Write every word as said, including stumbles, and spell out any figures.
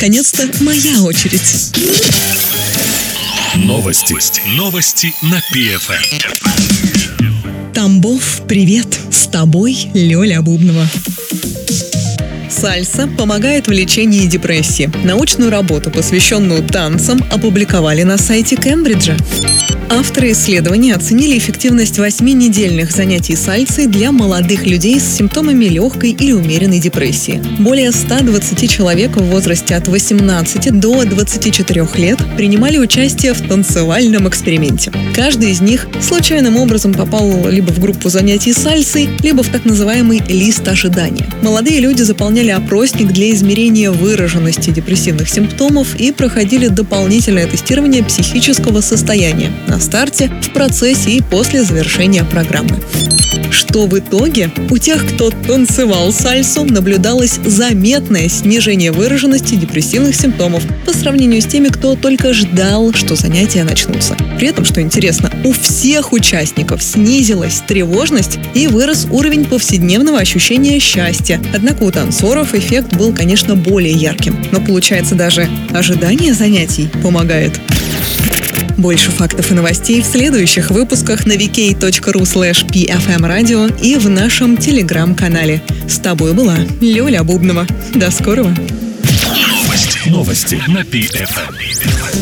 Наконец-то моя очередь. Новости. Новости на пи эф эм. Тамбов, привет! С тобой Лёля Бубнова. Сальса помогает в лечении депрессии. Научную работу, посвященную танцам, опубликовали на сайте Кембриджа. Авторы исследования оценили эффективность восьминедельных занятий сальсой для молодых людей с симптомами легкой или умеренной депрессии. Более ста двадцати человек в возрасте от восемнадцати до двадцати четырёх лет принимали участие в танцевальном эксперименте. Каждый из них случайным образом попал либо в группу занятий сальсой, либо в так называемый лист ожидания. Молодые люди заполняли опросник для измерения выраженности депрессивных симптомов и проходили дополнительное тестирование психического состояния на старте, в процессе и после завершения программы. Что в итоге? У тех, кто танцевал сальсу, наблюдалось заметное снижение выраженности депрессивных симптомов по сравнению с теми, кто только ждал, что занятия начнутся. При этом, что интересно, у всех участников снизилась тревожность и вырос уровень повседневного ощущения счастья. Однако у танцоров эффект был, конечно, более ярким. Но получается, даже ожидание занятий помогает. Больше фактов и новостей в следующих выпусках на ви кей точка ру слэш пи эф эм радио и в нашем телеграм-канале. С тобой была Лёля Бубнова. До скорого. Новости на пи эф эм.